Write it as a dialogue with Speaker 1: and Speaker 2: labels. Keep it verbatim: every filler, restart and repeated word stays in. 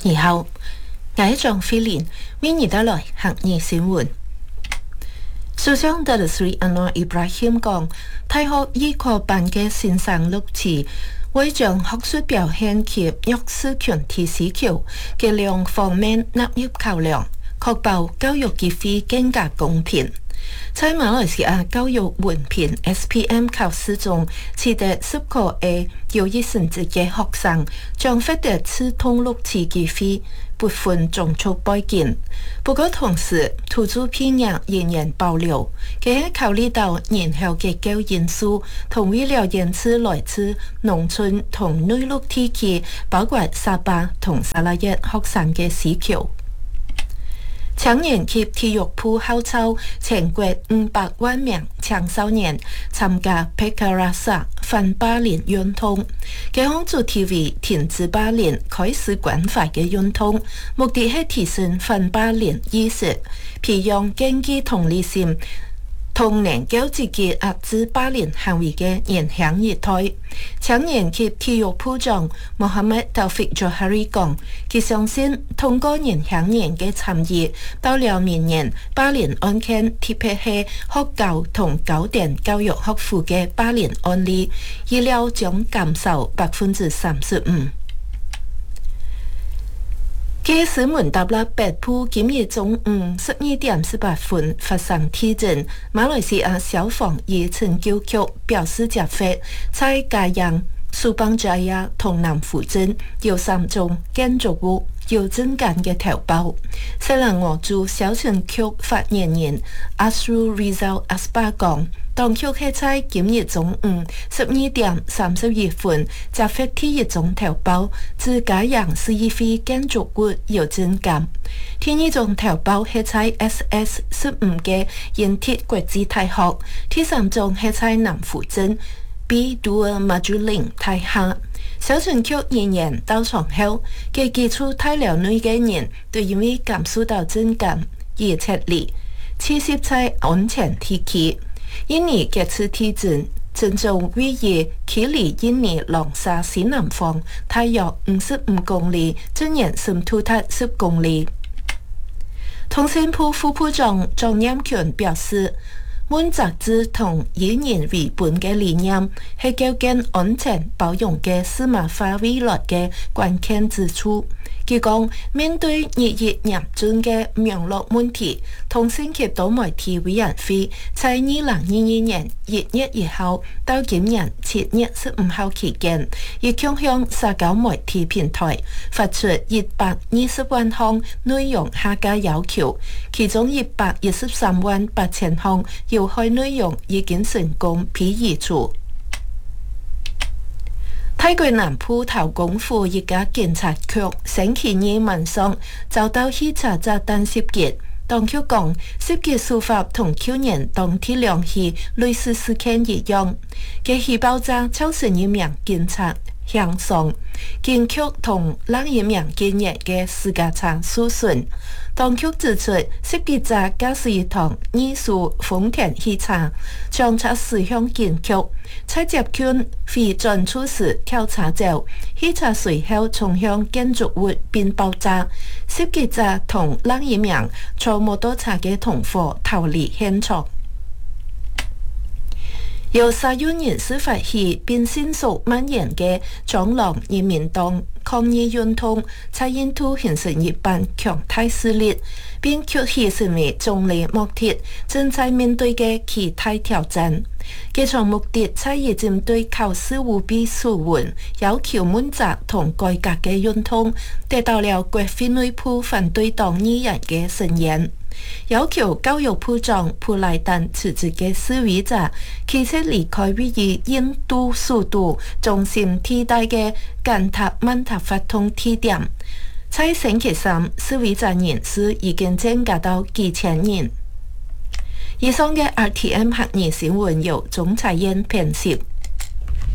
Speaker 1: 然後我係張飛蓮為你帶來客語新聞。首相達賴斯安華伊布拉欣講，大學醫科班嘅新生錄取會將學術表現及弱勢群體需求嘅兩方面納入考量，確保教育機會更加公平。在馬來西亞教育文憑 S P M 考試中，取得十科 A 優異成績嘅學生將獲得次通錄取機會，不分種族背景。不過同時，土著偏弱仍然保留，佢係考慮到人口結構因素，同為了延遲來自農村同內陸地區，包括沙巴同沙拉越學生嘅需求。青年及體育部號召全國五百萬名青少年參加佩卡拉薩反霸凌運動，這項主題為停止霸凌開始關懷嘅運動，目的係提升反霸凌意識，培養更具同理心，同能夠積極遏制霸凌行為嘅年輕一代。青年及體育部長穆罕默德菲佐哈里講，佢相信通過年輕人嘅參與，到了明年霸凌案件，特別係學校同高等教育學府嘅霸凌案例，預料將減少百分之三十五。嘅新聞搭啦，北部今日中午十二點十八分發生地震。馬來西亞消防與拯救局表示，接獲在嘉陽、蘇邦扎亞同南湖鎮有三棟建築物有震感嘅投報。西蘭俄駐消防局發言人阿蘇瑞兆阿斯巴講，當局係在今日中午十二點三十二分接獲第一宗投報，自嘉陽市一批建築物有震感。第二宗投報係在 S S 十五嘅延鐵國際大學，第三宗係在南湖鎮 B 杜爾馬朱林大廈。消防局人員到場後，佢記出大寮內嘅人都因為感受到震感而撤離，撤離在安全地區。印尼這次地震震中位於距離印尼朗沙西南方大約五十五公里，震源深度達十公里。通訊部副部長莊念權表示，問責制同以人為本嘅理念係構建安全包容嘅數碼化未來嘅關鍵之處。佢講，面對日益嚴峻嘅網絡問題，通訊及多媒體委員會在二零二二年一月一號到今年七月十五號期間，亦向向社交媒體平台發出一百二十萬項內容下架要求，其中一百一十三萬八千項有害內容已經成功被移除。泰國南部頭公府一家警察局星期二晚上遭到汽車炸彈襲擊，當局講襲擊手法同去年當天兩起類似事件一樣，嘅起爆炸造成一名警察輕傷，警局同另一名警員嘅私家車受損。當局指出，襲擊者駕駛一趟二速豐田汽車，將車駛向警局，在接近非轉出時跳車走，汽車隨後衝向建築物並爆炸。襲擊者同另一名坐摩托車嘅同夥逃離現場。由沙윤人司發起並迅速蔓延嘅長廊人民黨抗議運動，在印度形成一班強大勢力，並崛起成為總理莫迪正在面對嘅其他挑戰。這場目的在於針對考試舞弊醜聞要求問責同改革嘅運動，得到了國會內部反對黨議員嘅聲援。要求教育部長普萊丹辭職嘅示威者，其實離開位於印度首都中心地帶嘅甘塔曼塔法通地點。在星期三，示威者人數已經增加到幾千人。以上嘅 R T M 客語新聞由總裁員編輯。